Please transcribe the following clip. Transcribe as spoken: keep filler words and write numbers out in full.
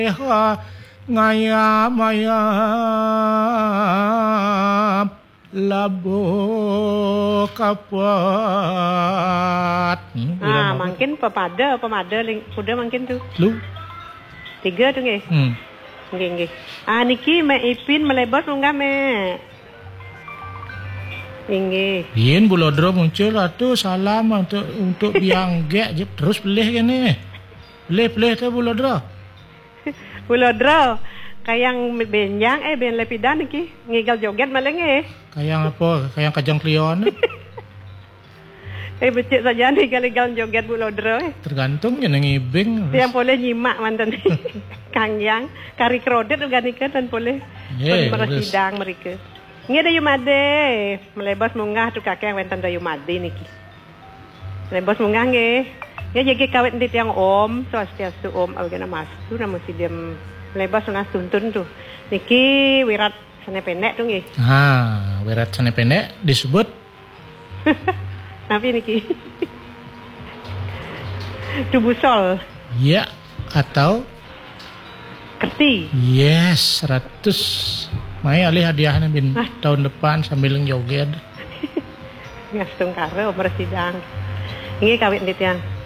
ngayap mayap labo kapuat. Hmm, ah, makin pepada, pemada, sudah makin tu. Lu? Tiga tu nggih. Hmm. Nggih nggih. Ah niki Mek Ipin melebos munggah Mek. Nggih. Yin Bulodro muncul atuh salam untuk untuk biang gek je terus pelih kene. Pelih-pelih tu Bulodro. Bulodro kayang benjang eh ben lepidan niki ngigal joget malah nggih. Kayang apa? Kayang kajang klion. Eh becik saja nih gal-gal joget Bulodro eh. Tergantung je nang ibing. Yang boleh nyimak mantan Kang Yang kari krodet juga nika dan boleh yeah, bersidang mereka. Nggih dayu made melebas munggah tu kakek wenten dayu made niki. Melebas munggah nggih. Ya jadi kawet ndit yang om swastiastu om algana mastu nama sidem melebas munggah tuntun tu. Niki wirat sane pendek tu nggih. Ah, wirat sane pendek disebut apa niki? Tubusol. Ya, atau Kerti. Yes, seratus. Mai alih hadiahnya bin ah. tahun depan sambil joget. Ngastung karo bersidang. Ini kawin dit yang